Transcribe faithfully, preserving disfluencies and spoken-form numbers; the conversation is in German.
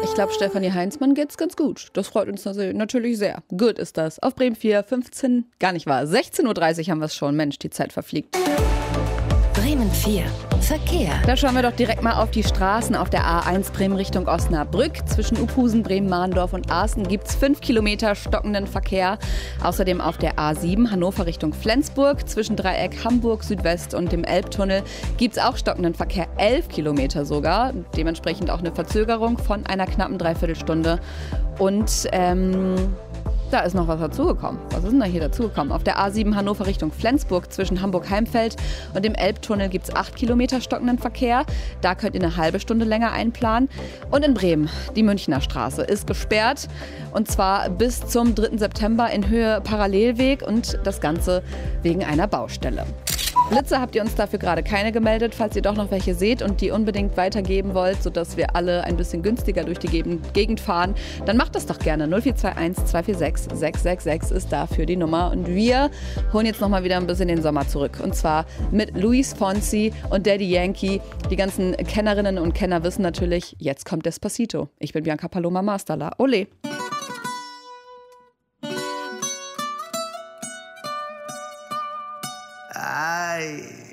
Ich glaube, Stefanie Heinzmann geht's ganz gut. Das freut uns natürlich sehr. Gut ist das. Auf Bremen vier, fünfzehn, gar nicht wahr. sechzehn Uhr dreißig haben wir es schon. Mensch, die Zeit verfliegt. Bremen vier. Verkehr. Da schauen wir doch direkt mal auf die Straßen. Auf der A eins Bremen Richtung Osnabrück. Zwischen Uphusen, Bremen, Mahndorf und Aßen gibt es fünf Kilometer stockenden Verkehr. Außerdem auf der A sieben Hannover Richtung Flensburg. Zwischen Dreieck Hamburg Südwest und dem Elbtunnel gibt es auch stockenden Verkehr. elf Kilometer sogar. Dementsprechend auch eine Verzögerung von einer knappen Dreiviertelstunde. Und ähm... da ist noch was dazugekommen. Was ist denn da hier dazugekommen? Auf der A sieben Hannover Richtung Flensburg zwischen Hamburg-Heimfeld und dem Elbtunnel gibt es acht Kilometer stockenden Verkehr. Da könnt ihr eine halbe Stunde länger einplanen. Und in Bremen, die Münchner Straße ist gesperrt. Und zwar bis zum dritten September in Höhe Parallelweg und das Ganze wegen einer Baustelle. Blitze habt ihr uns dafür gerade keine gemeldet. Falls ihr doch noch welche seht und die unbedingt weitergeben wollt, sodass wir alle ein bisschen günstiger durch die Gegend fahren, dann macht das doch gerne. null vier zwei eins zwei vier sechs sechs sechs sechs ist dafür die Nummer. Und wir holen jetzt nochmal wieder ein bisschen den Sommer zurück. Und zwar mit Luis Fonsi und Daddy Yankee. Die ganzen Kennerinnen und Kenner wissen natürlich, jetzt kommt Despacito. Ich bin Bianca Paloma Masterla. Ole! Ay.